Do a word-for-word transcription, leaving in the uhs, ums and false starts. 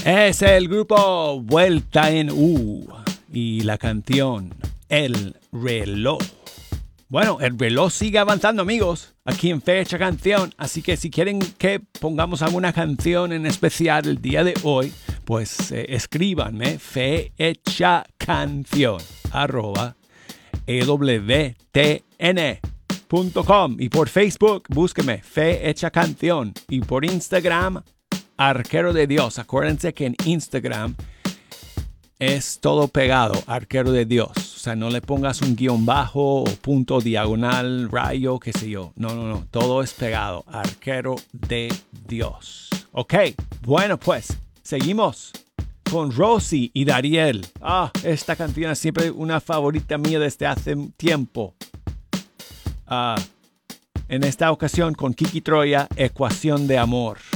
Es el grupo Vuelta en U y la canción El Reloj. Bueno, el reloj sigue avanzando, amigos, aquí en Fecha Canción. Así que si quieren que pongamos alguna canción en especial el día de hoy, pues eh, escríbanme fecha canción arroba e w t n punto com y por Facebook búsqueme Fecha Canción y por Instagram Arquero de Dios. Acuérdense que en Instagram es todo pegado, Arquero de Dios. O sea, no le pongas un guión bajo o punto diagonal, rayo, qué sé yo. No, no, no. Todo es pegado, Arquero de Dios. Ok, bueno pues, seguimos con Rosy y Dariel. Ah, esta canción es siempre una favorita mía desde hace tiempo. Ah, en esta ocasión con Kiki Troya, Ecuación de Amor.